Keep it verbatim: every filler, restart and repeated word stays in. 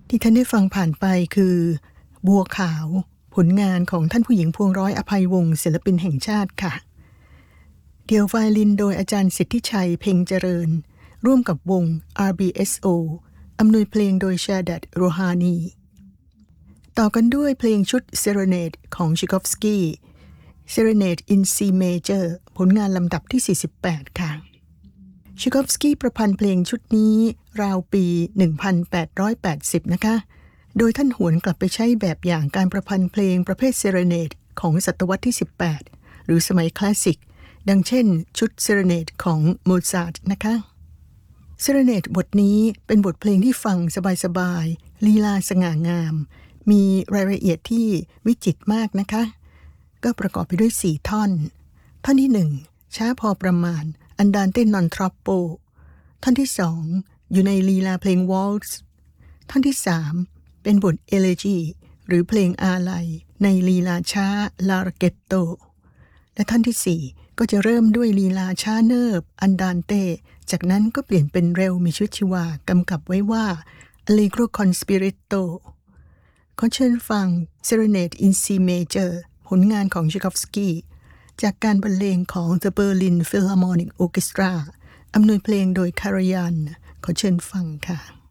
ที่ท่านได้ฟังผ่านไปคือบัวขาวผลงานของท่านผู้หญิงพวงร้อยอภัยวงศ์ศิลปินแห่งชาติค่ะเดี่ยวไวโอลินโดยอาจารย์สิทธิชัยเพ็งเจริญร่วมกับวง อาร์ บี เอส โอ อำนวยเพลงโดยชาดัดโรฮานีต่อกันด้วยเพลงชุด Serenade ของ Tchaikovsky Serenade in C Major ผลงานลำดับที่สี่สิบแปดค่ะ Tchaikovsky ประพันธ์เพลงชุดนี้ราวปี หนึ่งพันแปดร้อยแปดสิบ นะคะโดยท่านหวนกลับไปใช้แบบอย่างการประพันธ์เพลงประเภท Serenade ของศตวรรษที่สิบแปดหรือสมัยคลาสสิกดังเช่นชุด Serenade ของโมซาร์ทนะคะ Serenade บทนี้เป็นบทเพลงที่ฟังสบายๆลีลาสง่างามมีรายละเอียดที่วิจิตรมากนะคะก็ประกอบไปด้วยสี่ท่อนท่อนที่หนึ่งช้าพอประมาณ Andante non troppo ท่อนที่สองอยู่ในลีลาเพลงวอลซ์ท่อนที่สามเป็นบท Elegy หรือเพลงอาลัยในลีลาช้า Larghetto และท่อนที่สี่ก็จะเริ่มด้วยลีลาช้าเนิบ Andante จากนั้นก็เปลี่ยนเป็นเร็วมีชีวิตชีวากำกับไว้ว่า Allegro con spirito ขอเชิญฟัง Serenade in C Major ผลงานของ Tchaikovsky จากการบรรเลงของ The Berlin Philharmonic Orchestra อำนวยเพลงโดยคารยันขอเชิญฟังค่ะ